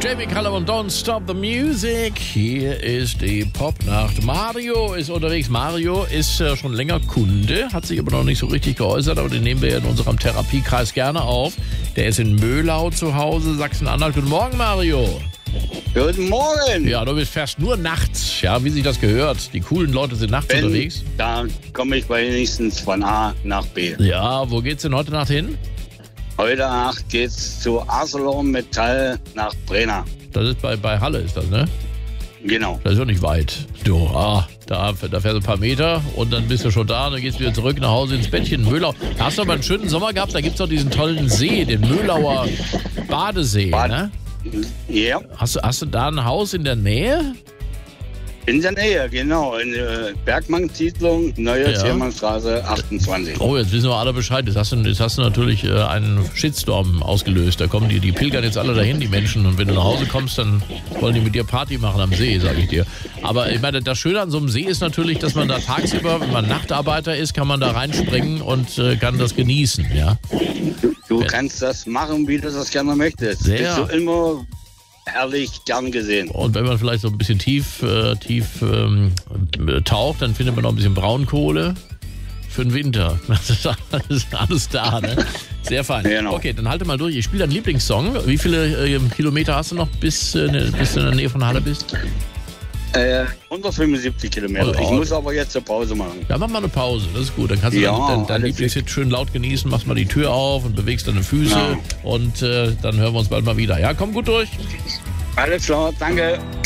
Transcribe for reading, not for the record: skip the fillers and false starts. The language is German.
Jamie Cullum und Don't Stop the Music. Hier ist die Popnacht. Mario ist unterwegs. Mario ist schon länger Kunde, hat sich aber noch nicht so richtig geäußert, aber den nehmen wir in unserem Therapiekreis gerne auf. Der ist in Möhlau zu Hause, Sachsen-Anhalt. Guten Morgen, Mario. Guten Morgen. Ja, du fährst nur nachts, ja, wie sich das gehört. Die coolen Leute sind nachts unterwegs. Da komme ich wenigstens von A nach B. Ja, wo geht's denn heute Nacht hin? Heute Nacht geht's zu ArcelorMittal nach Brenner. Das ist bei Halle, ist das, ne? Genau. Das ist ja nicht weit. Du, da fährst du ein paar Meter und dann bist du schon da und dann gehst du wieder zurück nach Hause ins Bettchen. Möhlau. Da hast du aber einen schönen Sommer gehabt, da gibt's doch diesen tollen See, den Möhlauer Badesee, ne? Ja. Hast du da ein Haus in der Nähe? In der Nähe, genau. In der Bergmann-Siedlung, Neue Ziermannstraße 28. Oh, jetzt wissen wir alle Bescheid. Jetzt hast du natürlich einen Shitstorm ausgelöst. Da kommen die pilgern jetzt alle dahin, die Menschen. Und wenn du nach Hause kommst, dann wollen die mit dir Party machen am See, sage ich dir. Aber ich meine, das Schöne an so einem See ist natürlich, dass man da tagsüber, wenn man Nachtarbeiter ist, kann man da reinspringen und kann das genießen, ja. Du kannst das machen, wie du das gerne möchtest. Bist du immer herrlich gern gesehen. Und wenn man vielleicht so ein bisschen tief taucht, dann findet man noch ein bisschen Braunkohle für den Winter. Das ist alles da, ne? Sehr fein. Genau. Okay, dann halte mal durch. Ich spiele deinen Lieblingssong. Wie viele Kilometer hast du noch, bis du in der Nähe von Halle bist? 175 Kilometer. Ich muss aber jetzt eine Pause machen. Ja, mach mal eine Pause, das ist gut. Dann kannst du dein Lieblingshit schön laut genießen, machst mal die Tür auf und bewegst deine Füße und dann hören wir uns bald mal wieder. Ja, komm gut durch. Alles klar, danke.